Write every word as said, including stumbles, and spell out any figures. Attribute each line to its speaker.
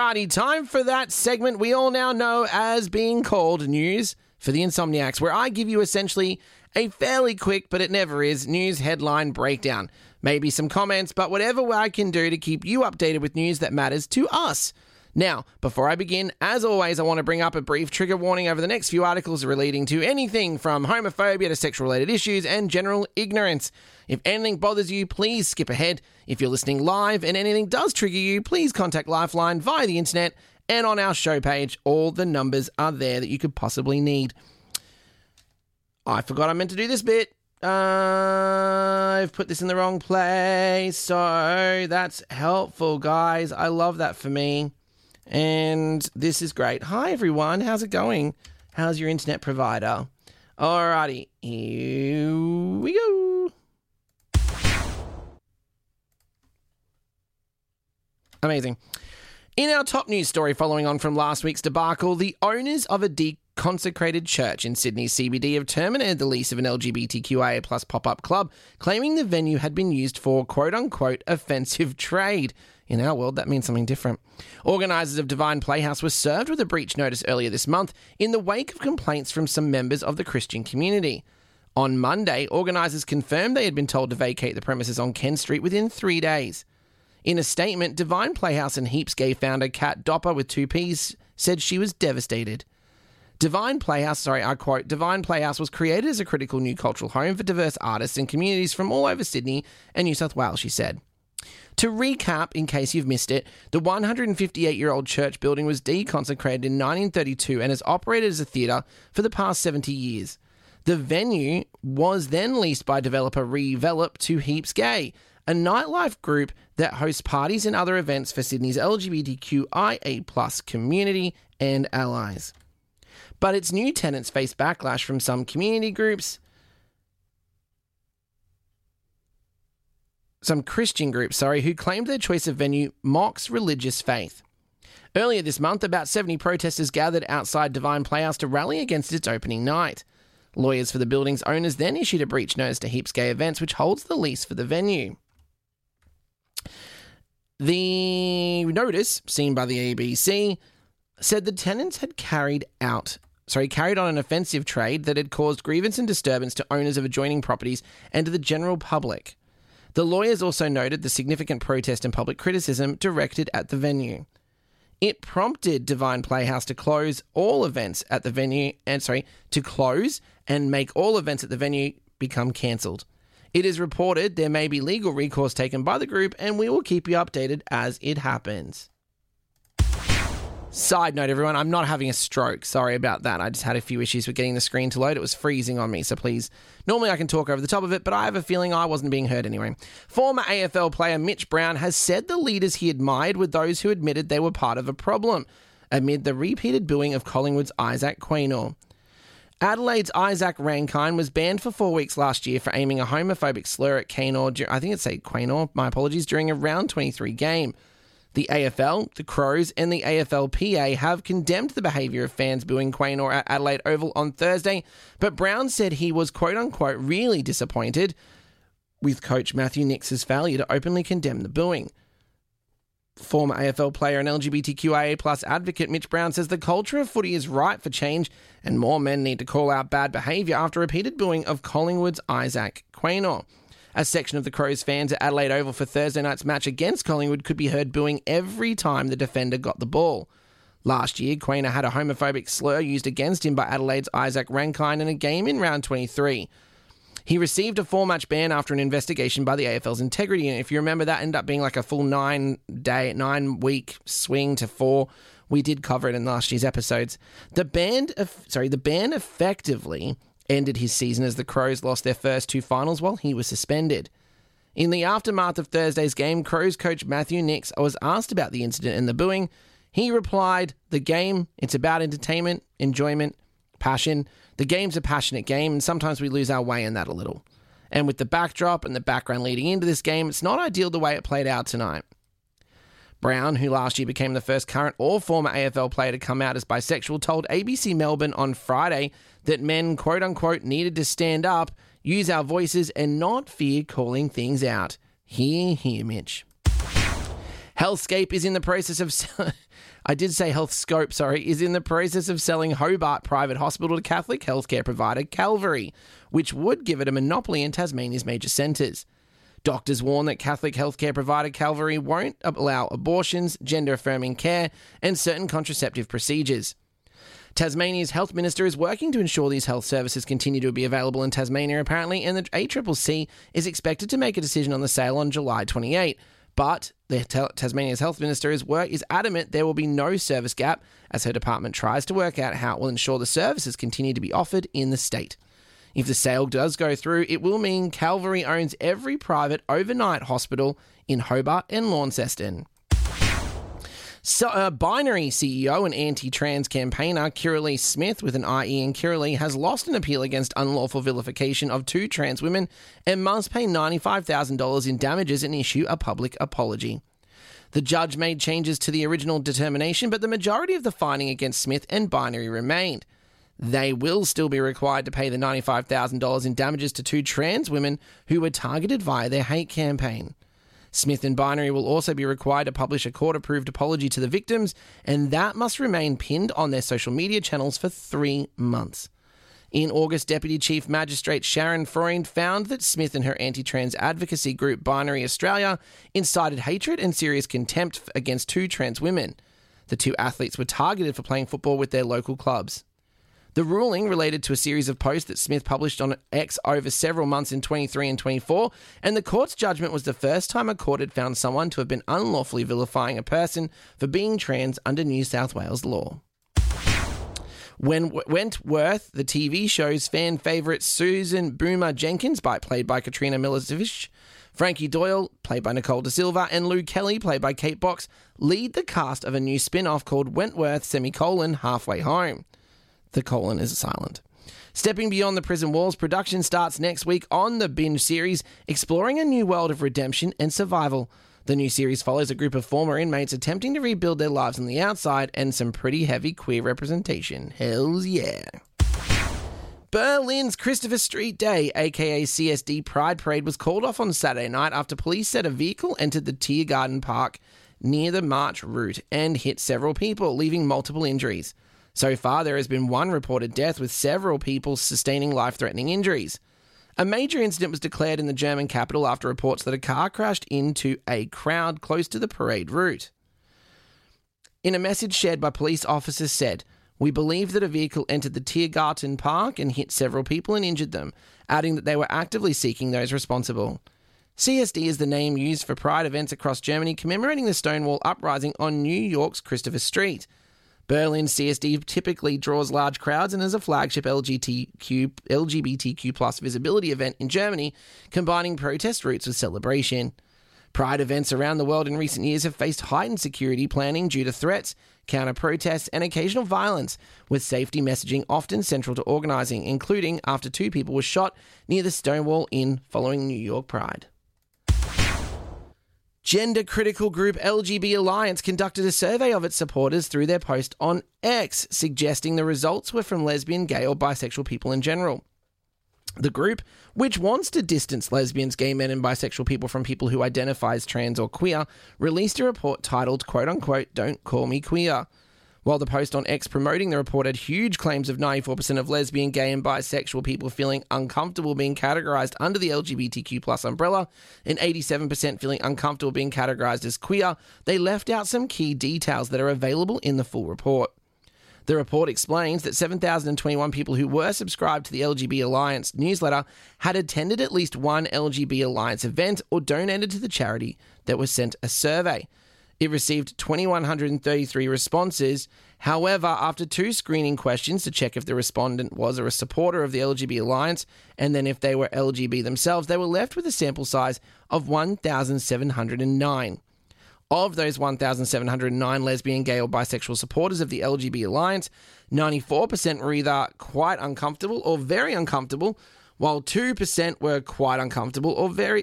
Speaker 1: Alrighty, time for that segment we all now know as being called News for the Insomniacs, where I give you essentially a fairly quick, but it never is, news headline breakdown. Maybe some comments, but whatever I can do to keep you updated with news that matters to us. Now, before I begin, as always, I want to bring up a brief trigger warning over the next few articles relating to anything from homophobia to sexual-related issues and general ignorance. If anything bothers you, please skip ahead. If you're listening live and anything does trigger you, please contact Lifeline via the internet, and on our show page, all the numbers are there that you could possibly need. I forgot I meant to do this bit. Uh, I've put this in the wrong place, so that's helpful, guys. I love that for me. And this is great. Hi, everyone. How's it going? How's your internet provider? Alrighty, here we go. Amazing. In our top news story following on from last week's debacle, the owners of a deconsecrated church in Sydney's C B D have terminated the lease of an L G B T Q I A plus pop-up club, claiming the venue had been used for quote-unquote offensive trade. In our world, that means something different. Organisers of Divine Playhouse were served with a breach notice earlier this month in the wake of complaints from some members of the Christian community. On Monday, organisers confirmed they had been told to vacate the premises on Ken Street within three days. In a statement, Divine Playhouse and Heaps Gay founder Kat Dopper with two Ps said she was devastated. Divine Playhouse, sorry, I quote, Divine Playhouse was created as a critical new cultural home for diverse artists and communities from all over Sydney and New South Wales, she said. To recap, in case you've missed it, the one hundred fifty-eight-year-old church building was deconsecrated in nineteen thirty-two and has operated as a theatre for the past seventy years. The venue was then leased by developer Revelop to Heaps Gay, a nightlife group that hosts parties and other events for Sydney's L G B T Q I A plus community and allies. But its new tenants face backlash from some community groups, some Christian groups, sorry, who claimed their choice of venue mocks religious faith. Earlier this month, about seventy protesters gathered outside Divine Playhouse to rally against its opening night. Lawyers for the building's owners then issued a breach notice to Heaps Gay Events, which holds the lease for the venue. The notice, seen by the A B C, said the tenants had carried out, sorry, carried on an offensive trade that had caused grievance and disturbance to owners of adjoining properties and to the general public. The lawyers also noted the significant protest and public criticism directed at the venue. It prompted Divine Playhouse to close all events at the venue, and sorry, to close and make all events at the venue become cancelled. It is reported there may be legal recourse taken by the group, and we will keep you updated as it happens. Side note, everyone, I'm not having a stroke. Sorry about that. I just had a few issues with getting the screen to load. It was freezing on me, so please. Normally I can talk over the top of it, but I have a feeling I wasn't being heard anyway. Former A F L player Mitch Brown has said the leaders he admired were those who admitted they were part of a problem, amid the repeated booing of Collingwood's Isaac Quaynor. Adelaide's Isaac Rankine was banned for four weeks last year for aiming a homophobic slur at Quaynor, I think it's a Quaynor, my apologies, during a round twenty-three game. The A F L, the Crows, and the A F L P A have condemned the behaviour of fans booing Quaynor at Adelaide Oval on Thursday, but Brown said he was quote-unquote really disappointed with coach Matthew Nix's failure to openly condemn the booing. Former A F L player and L G B T Q I A plus advocate Mitch Brown says the culture of footy is ripe for change and more men need to call out bad behaviour after repeated booing of Collingwood's Isaac Quaynor. A section of the Crows fans at Adelaide Oval for Thursday night's match against Collingwood could be heard booing every time the defender got the ball. Last year, Quaynor had a homophobic slur used against him by Adelaide's Isaac Rankine in a game in round twenty-three. He received a four-match ban after an investigation by the A F L's integrity unit. If you remember, that ended up being like a full nine-day, nine-week swing to four. We did cover it in last year's episodes. The ban, sorry, the ban effectively ended his season as the Crows lost their first two finals while he was suspended. In the aftermath of Thursday's game, Crows coach Matthew Nix was asked about the incident and the booing. He replied, "The game, it's about entertainment, enjoyment, passion. The game's a passionate game, and sometimes we lose our way in that a little. And with the backdrop and the background leading into this game, it's not ideal the way it played out tonight." Brown, who last year became the first current or former A F L player to come out as bisexual, told A B C Melbourne on Friday that men, quote-unquote, needed to stand up, use our voices, and not fear calling things out. Hear, hear, Mitch. Healthscape is in the process of... I did say Healthscope, sorry, is in the process of selling Hobart Private Hospital to Catholic healthcare provider Calvary, which would give it a monopoly in Tasmania's major centres. Doctors warn that Catholic healthcare provider Calvary won't allow abortions, gender-affirming care, and certain contraceptive procedures. Tasmania's health minister is working to ensure these health services continue to be available in Tasmania, apparently, and the A C C C is expected to make a decision on the sale on July twenty-eighth. But the T- Tasmania's health minister is, work, is adamant there will be no service gap as her department tries to work out how it will ensure the services continue to be offered in the state. If the sale does go through, it will mean Calvary owns every private overnight hospital in Hobart and Launceston. So, uh, Binary C E O and anti-trans campaigner Kiralee Smith with an I E in Kiralee has lost an appeal against unlawful vilification of two trans women and must pay ninety-five thousand dollars in damages and issue a public apology. The judge made changes to the original determination, but the majority of the finding against Smith and Binary remained. They will still be required to pay the ninety-five thousand dollars in damages to two trans women who were targeted via their hate campaign. Smith and Binary will also be required to publish a court-approved apology to the victims, and that must remain pinned on their social media channels for three months. In August, Deputy Chief Magistrate Sharon Freund found that Smith and her anti-trans advocacy group Binary Australia incited hatred and serious contempt against two trans women. The two athletes were targeted for playing football with their local clubs. The ruling related to a series of posts that Smith published on X over several months in twenty-three and twenty-four, and the court's judgment was the first time a court had found someone to have been unlawfully vilifying a person for being trans under New South Wales law. When Wentworth, the T V show's fan favourite Susan Boomer Jenkins, by, played by Katrina Milicevic, Frankie Doyle, played by Nicole De Silva, and Lou Kelly, played by Kate Box, lead the cast of a new spin-off called Wentworth, semicolon, Halfway Home. The colon is silent. Stepping beyond the prison walls, production starts next week on the Binge series, exploring a new world of redemption and survival. The new series follows a group of former inmates attempting to rebuild their lives on the outside and some pretty heavy queer representation. Hells yeah. Berlin's Christopher Street Day, aka C S D Pride Parade, was called off on Saturday night after police said a vehicle entered the Tiergarten Park near the march route and hit several people, leaving multiple injuries. So far, there has been one reported death, with several people sustaining life-threatening injuries. A major incident was declared in the German capital after reports that a car crashed into a crowd close to the parade route. In a message shared by police officers said, "We believe that a vehicle entered the Tiergarten Park and hit several people and injured them," adding that they were actively seeking those responsible. C S D is the name used for pride events across Germany commemorating the Stonewall Uprising on New York's Christopher Street. Berlin C S D typically draws large crowds and is a flagship L G B T Q, L G B T Q plus visibility event in Germany, combining protest roots with celebration. Pride events around the world in recent years have faced heightened security planning due to threats, counter-protests, and occasional violence, with safety messaging often central to organising, including after two people were shot near the Stonewall Inn following New York Pride. Gender-critical group L G B Alliance conducted a survey of its supporters through their post on X, suggesting the results were from lesbian, gay, or bisexual people in general. The group, which wants to distance lesbians, gay men, and bisexual people from people who identify as trans or queer, released a report titled, quote-unquote, "Don't Call Me Queer." While the post on X promoting the report had huge claims of ninety-four percent of lesbian, gay, and bisexual people feeling uncomfortable being categorised under the L G B T Q plus umbrella, and eighty-seven percent feeling uncomfortable being categorised as queer, they left out some key details that are available in the full report. The report explains that seven thousand twenty-one people who were subscribed to the L G B Alliance newsletter had attended at least one L G B Alliance event or donated to the charity that was sent a survey. It received two thousand one hundred thirty-three responses. However, after two screening questions to check if the respondent was a supporter of the L G B Alliance and then if they were L G B themselves, they were left with a sample size of one thousand seven hundred nine. Of those one thousand seven hundred nine lesbian, gay, or bisexual supporters of the L G B Alliance, ninety-four percent were either quite uncomfortable or very uncomfortable, while two percent were quite uncomfortable or very